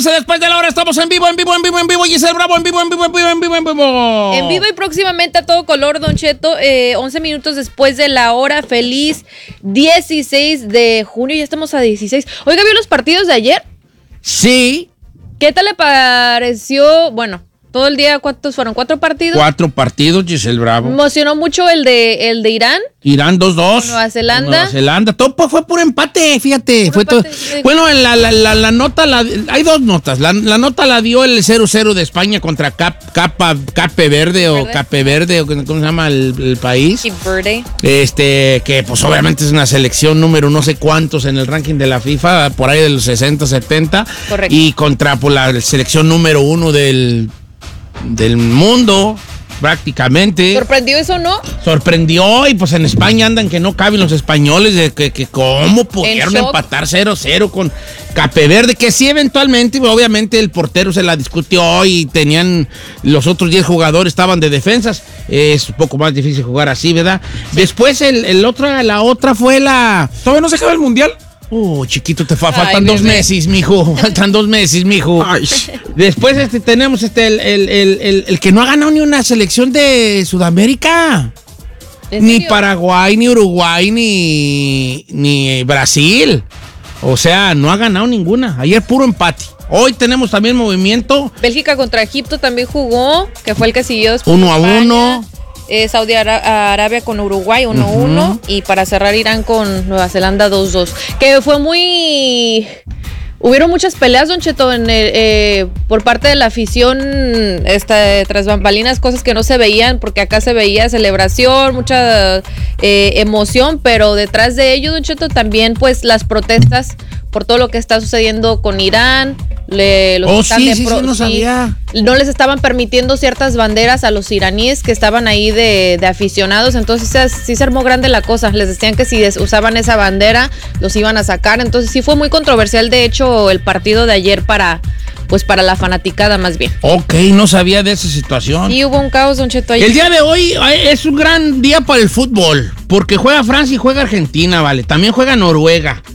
12 después de la hora. Estamos en vivo. Giselle Bravo, en vivo. En vivo y próximamente a todo color, Don Cheto. 11 minutos después de la hora. Feliz 16 de junio. Ya estamos a 16. Oiga, ¿vio los partidos de ayer? Sí. ¿Qué tal le pareció? Bueno, todo el día, ¿cuántos fueron? ¿4 partidos? 4 partidos, Giselle Bravo. Me emocionó mucho el de Irán. Irán 2-2. Nueva Zelanda. Todo pues, fue por empate, fíjate. Bueno, en la nota, hay 2 notas. La nota la dio el 0-0 de España contra Cape Verde o ¿cómo se llama el país? Cape Verde. Que pues obviamente es una selección número no sé cuántos en el ranking de la FIFA, por ahí de los 60, 70. Correcto. Y contra pues, la selección número 1 del mundo, prácticamente. ¿Sorprendió eso, no? Sorprendió, y pues en España andan que no caben los españoles, de que cómo pudieron empatar 0-0 con Cape Verde, que sí eventualmente, obviamente el portero se la discutió y tenían, los otros 10 jugadores estaban de defensas, es un poco más difícil jugar así, ¿verdad? Sí. Después la otra fue ¿Todavía no se acaba el mundial? Chiquito, faltan 2 meses, mijo. Faltan 2 meses, mijo. Ay. Después tenemos el que no ha ganado ni una selección de Sudamérica. Ni Paraguay, ni Uruguay, ni Brasil. O sea, no ha ganado ninguna. Ayer puro empate. Hoy tenemos también movimiento. Bélgica contra Egipto también jugó, que fue el que siguió después. 1-1. Saudi Arabia con Uruguay 1-1 y para cerrar Irán con Nueva Zelanda 2-2. Que fue muy... Hubieron muchas peleas, Don Cheto, por parte de la afición, tras bambalinas, cosas que no se veían, porque acá se veía celebración, mucha emoción, pero detrás de ello, Don Cheto, también pues las protestas por todo lo que está sucediendo con Irán. No sabía. No les estaban permitiendo ciertas banderas a los iraníes que estaban ahí de aficionados, entonces sí se armó grande la cosa. Les decían que si usaban esa bandera los iban a sacar, entonces sí fue muy controversial de hecho el partido de ayer para la fanaticada más bien. Ok, no sabía de esa situación. Y hubo un caos, Don Cheto, ayer. El día de hoy es un gran día para el fútbol, porque juega Francia y juega Argentina, vale, también juega Noruega.